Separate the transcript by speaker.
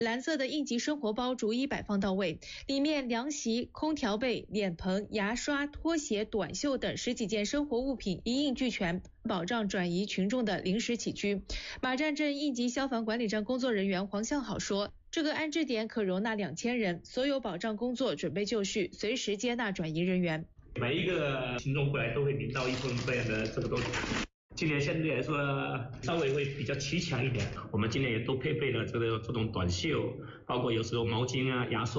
Speaker 1: 蓝色的应急生活包逐一摆放到位，里面凉席、空调被、脸盆、牙刷、拖鞋、短袖等10几件生活物品一应俱全，保障转移群众的临时起居。马占镇应急消防管理站工作人员黄向好说，这个安置点可容纳2000人，所有保障工作准备就绪，随时接纳转移人员。
Speaker 2: 每一个群众过来都会领到一份这样的这个东西。今年相对来说稍微会比较齐强一点，我们今年也都配备了这种短袖，包括有时候毛巾啊、牙刷。